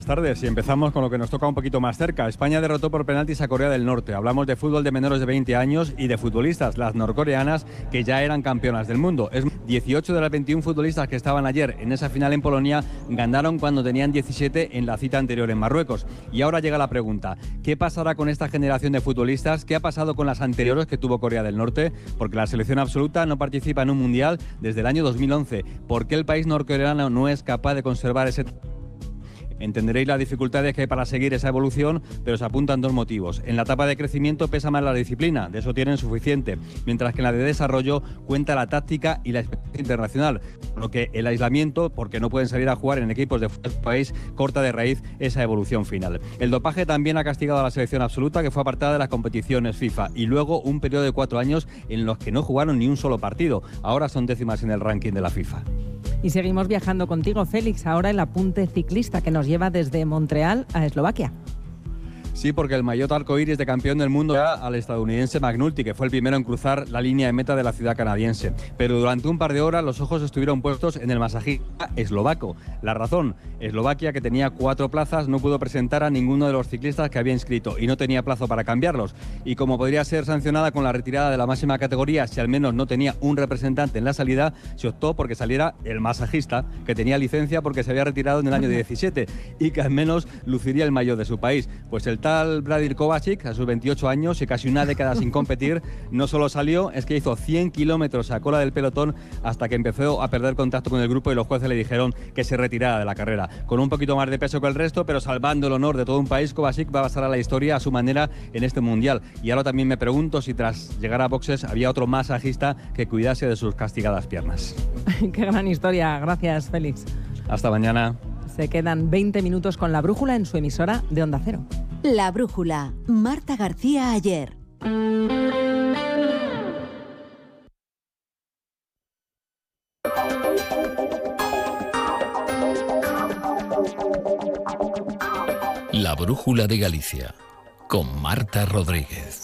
Buenas tardes y empezamos con lo que nos toca un poquito más cerca. España derrotó por penaltis a Corea del Norte. Hablamos de fútbol de menores de 20 años y de futbolistas, las norcoreanas, que ya eran campeonas del mundo. 18 de las 21 futbolistas que estaban ayer en esa final en Polonia ganaron cuando tenían 17 en la cita anterior en Marruecos. Y ahora llega la pregunta, ¿qué pasará con esta generación de futbolistas? ¿Qué ha pasado con las anteriores que tuvo Corea del Norte? Porque la selección absoluta no participa en un mundial desde el año 2011. ¿Por qué el país norcoreano no es capaz de conservar ese... Entenderéis las dificultades que hay para seguir esa evolución, pero se apuntan dos motivos. En la etapa de crecimiento pesa más la disciplina, de eso tienen suficiente, mientras que en la de desarrollo cuenta la táctica y la experiencia internacional, por lo que el aislamiento, porque no pueden salir a jugar en equipos de fuera del país, corta de raíz esa evolución final. El dopaje también ha castigado a la selección absoluta, que fue apartada de las competiciones FIFA, y luego un periodo de 4 años en los que no jugaron ni un solo partido. Ahora son décimas en el ranking de la FIFA. Y seguimos viajando contigo, Félix, ahora el apunte ciclista que nos lleva desde Montreal a Eslovaquia. Sí, porque el maillot arcoíris de campeón del mundo era al estadounidense McNulty, que fue el primero en cruzar la línea de meta de la ciudad canadiense. Pero durante un par de horas los ojos estuvieron puestos en el masajista eslovaco. La razón, Eslovaquia, que tenía 4 plazas, no pudo presentar a ninguno de los ciclistas que había inscrito y no tenía plazo para cambiarlos. Y como podría ser sancionada con la retirada de la máxima categoría si al menos no tenía un representante en la salida, se optó porque saliera el masajista, que tenía licencia porque se había retirado en el año 17 y que al menos luciría el maillot de su país. Pues el tal Vladimir Kovačić, a sus 28 años y casi una década sin competir, no solo salió, es que hizo 100 kilómetros a cola del pelotón hasta que empezó a perder contacto con el grupo y los jueces le dijeron que se retirara de la carrera. Con un poquito más de peso que el resto, pero salvando el honor de todo un país, Kovačić va a pasar a la historia a su manera en este mundial. Y ahora también me pregunto si tras llegar a boxes había otro masajista que cuidase de sus castigadas piernas. Qué gran historia, gracias, Félix. Hasta mañana. Se quedan 20 minutos con La Brújula en su emisora de Onda Cero. La Brújula, Marta García Ayer. La Brújula de Galicia, con Marta Rodríguez.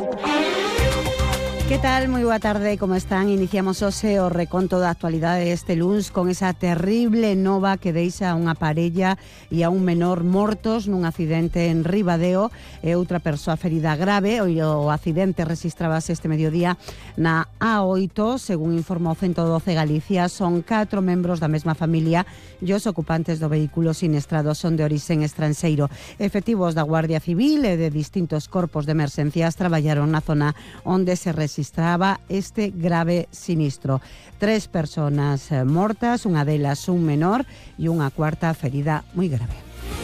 Que tal? Moi boa tarde, como están? Iniciamos hoxe o reconto da actualidade este luns con esa terrible nova que deixa unha parella e a un menor mortos nun accidente en Ribadeo e outra persoa ferida grave. O accidente rexistrábase este mediodía na A8, según informa o 112 Galicia. Son 4 membros da mesma familia e os ocupantes do vehículo siniestrado son de orixen estranxeiro. Efectivos da Guardia Civil e de distintos corpos de emerxencias traballaron na zona onde se registraba este grave sinistro. 3 personas mortas, unha delas un menor e unha cuarta ferida moi grave.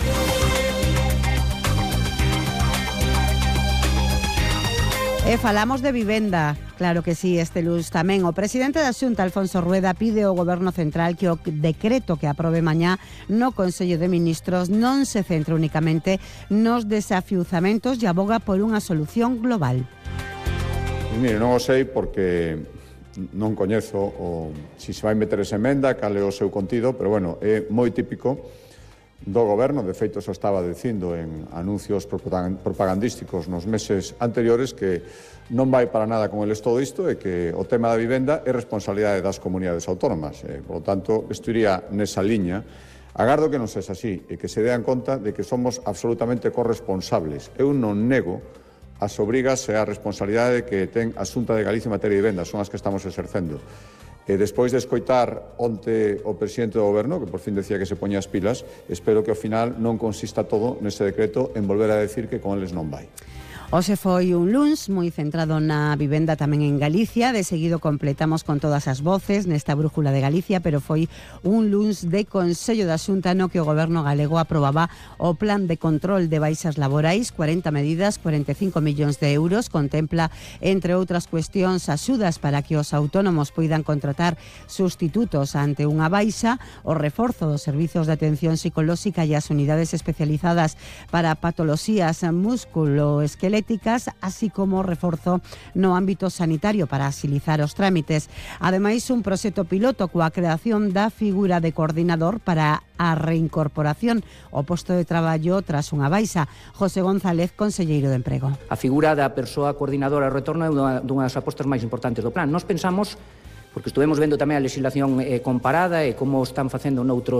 E falamos de vivenda, claro que sí, este luns tamén. O presidente da Xunta, Alfonso Rueda, pide ao Goberno Central que o decreto que aprobe mañá no Consello de Ministros non se centre únicamente nos desafiuzamentos e aboga por unha solución global. Mire, non o sei porque non coñezo si se vai meter esa emenda, cal é o seu contido, pero bueno, é moi típico do Goberno. De feito, eso estaba dicindo en anuncios propagandísticos nos meses anteriores, que non vai para nada con eles todo isto e que o tema da vivenda é responsabilidade das comunidades autónomas. Por lo tanto, isto iría nesa liña. Agardo que non sexa así e que se dean conta de que somos absolutamente corresponsables. Eu non nego as obrigas e a responsabilidade que ten a Xunta de Galicia en materia de vivenda, son as que estamos exercendo. E despois de escoitar onte o presidente do Goberno, que por fin decía que se poñía as pilas, espero que ao final non consista todo nese decreto en volver a decir que con eles non vai. Hoxe foi un luns moi centrado na vivenda tamén en Galicia. De seguido completamos con todas as voces nesta Brújula de Galicia, pero foi un luns de Consello da Xunta no que o Goberno galego aprobaba o Plan de Control de Baixas Laborais, 40 medidas, 45 millóns de euros. Contempla, entre outras cuestións, axudas para que os autónomos poidan contratar sustitutos ante unha baixa, o reforzo dos servizos de atención psicolóxica e as unidades especializadas para patoloxías musculoesqueléticas, así como reforzo no ámbito sanitario para agilizar os trámites. Ademais, un proxecto piloto coa creación da figura de coordinador para a reincorporación ao posto de traballo tras unha baixa. José González, conselleiro de Emprego. A figura da persoa coordinadora ao retorno é unha das apostas máis importantes do plan. Nós pensamos, porque estuvemos vendo tamén a legislación comparada e como están facendo noutros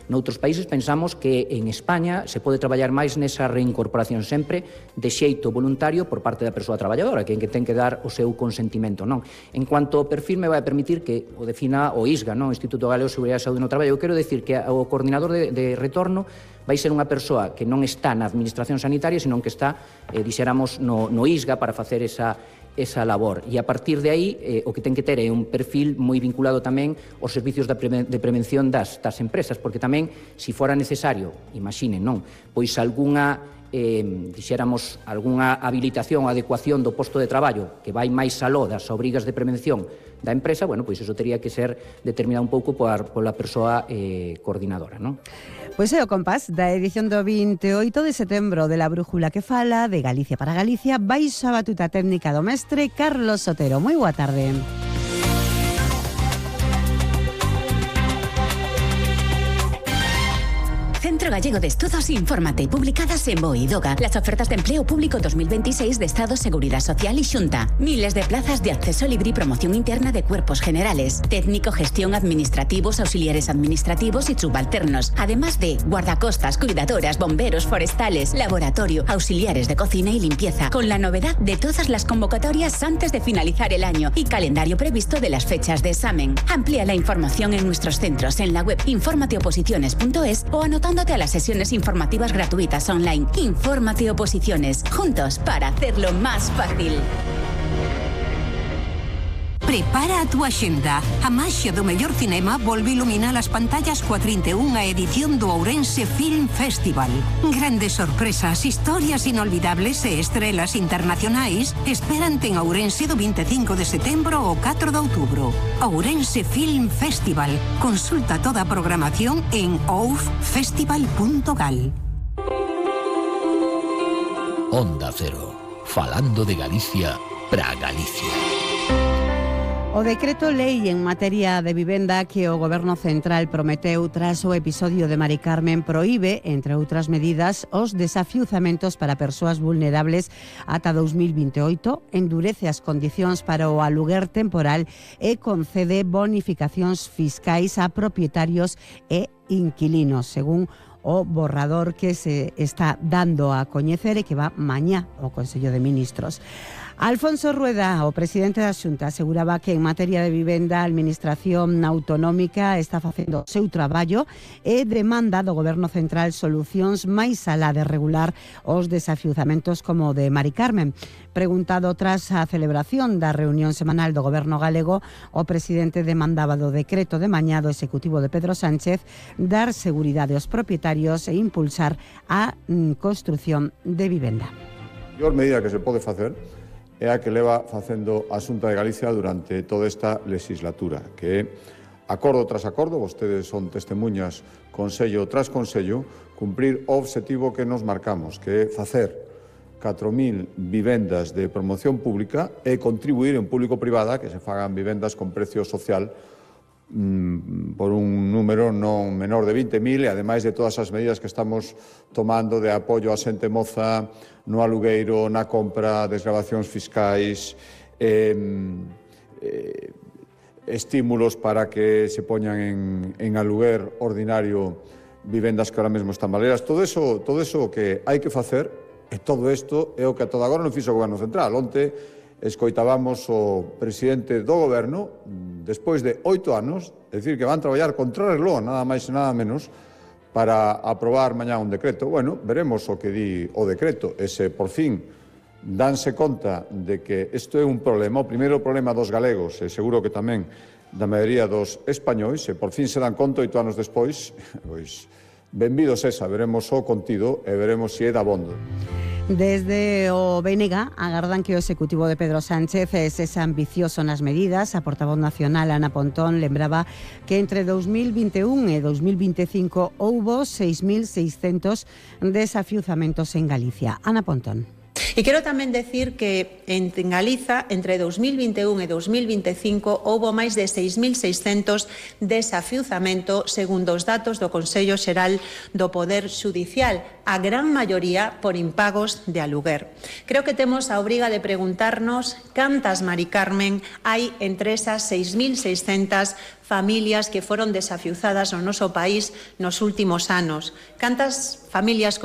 Noutros países pensamos que en España se pode traballar máis nesa reincorporación sempre de xeito voluntario por parte da persoa traballadora, que ten que dar o seu consentimento, non? En cuanto ao perfil, me vai permitir que o defina o ISGA, non? O Instituto Galego de Seguridade e Saúde no Traballo. Eu quero decir que o coordinador de retorno vai ser unha persoa que non está na administración sanitaria, senón que está, dixéramos, no ISGA para facer esa labor. E a partir de aí, o que ten que ter é un perfil moi vinculado tamén aos servicios de prevención das empresas, porque tamén, se fora necesario, imaginen, non? Pois algunha habilitación ou adecuación do posto de traballo que vai máis aló das obrigas de prevención da empresa, bueno, pois iso teria que ser determinado un pouco pola persoa coordinadora, non? Pois é o compás da edición do 28 de setembro de La Brújula que fala de Galicia para Galicia, baixo a batuta técnica do mestre Carlos Sotero. Moi boa tarde. Centro Gallego de Estudos, infórmate, publicadas en BOE y DOGA. Las ofertas de empleo público 2026 de Estado, Seguridad Social y Xunta. Miles de plazas de acceso libre y promoción interna de cuerpos generales, técnico, gestión, administrativos, auxiliares administrativos y subalternos. Además de guardacostas, cuidadoras, bomberos, forestales, laboratorio, auxiliares de cocina y limpieza. Con la novedad de todas las convocatorias antes de finalizar el año y calendario previsto de las fechas de examen. Amplía la información en nuestros centros en la web informateoposiciones.es o anotándote a las sesiones informativas gratuitas online. Infórmate Oposiciones, juntos para hacerlo más fácil. Prepara a túa xenda. A maxia do mellor cinema volve iluminar as pantallas coa 31ª edición do Ourense Film Festival. Grandes sorpresas, historias inolvidables e estrelas internacionais esperante en Ourense do 25 de setembro ao 4 de outubro. Ourense Film Festival. Consulta toda a programación en ouffestival.gal. Onda Cero, falando de Galicia para Galicia. O decreto lei en materia de vivenda que o Goberno Central prometeu tras o episodio de Mari Carmen proíbe, entre outras medidas, os desafiuzamentos para persoas vulnerables ata 2028, endurece as condicións para o aluguer temporal e concede bonificacións fiscais a propietarios e inquilinos, según o borrador que se está dando a coñecer e que va mañá ao Consello de Ministros. Alfonso Rueda, o presidente da Xunta, aseguraba que en materia de vivenda a Administración Autonómica está facendo o seu traballo e demanda do Goberno Central solucións máis alá de regular os desafiuzamentos como o de Mari Carmen. Preguntado tras a celebración da reunión semanal do Goberno galego, o presidente demandaba do decreto de mañá do Executivo de Pedro Sánchez dar seguridade aos propietarios e impulsar a construción de vivenda. A mellor medida que se pode facer é a que leva facendo a Xunta de Galicia durante toda esta legislatura, que é, acordo tras acordo, vostedes son testemunhas, consello tras consello, cumprir o obxectivo que nos marcamos, que é facer 4.000 vivendas de promoción pública e contribuir en público-privada que se fagan vivendas con precio social por un número non menor de 20.000 e ademais de todas as medidas que estamos tomando de apoio a xente moza no alugueiro, na compra, desgravacións fiscais, estímulos para que se poñan en aluguer ordinario vivendas que ahora mesmo están baleras. Todo eso que hai que facer, e todo isto é o que a toda agora non fixo o Goberno Central. Onte escoitábamos o presidente do Goberno, despois de 8 anos, decir que van traballar contra o reloj, nada máis e nada menos, para aprobar mañá un decreto. Bueno, veremos o que di o decreto, e se por fin danse conta de que isto é un problema, o primeiro problema dos galegos, e seguro que tamén da maioría dos españois, e por fin se dan conta 8 anos despois, pois, benvidos esa, veremos o contido e veremos se é dabondo. Desde o BNG agardan que o Executivo de Pedro Sánchez sexa ambicioso nas medidas. A portavoz nacional Ana Pontón lembraba que entre 2021 e 2025 houbo 6.600 desafiuzamentos en Galicia. Ana Pontón. E quero tamén decir que en Galiza, entre 2021 e 2025, houbo máis de 6.600 desafiuzamentos segundo os datos do Consello Xeral do Poder Xudicial, a gran maioría por impagos de aluguer. Creo que temos a obriga de preguntarnos cantas, Mari Carmen, hai entre esas 6.600 familias que foron desafiuzadas no noso país nos últimos anos. Cantas familias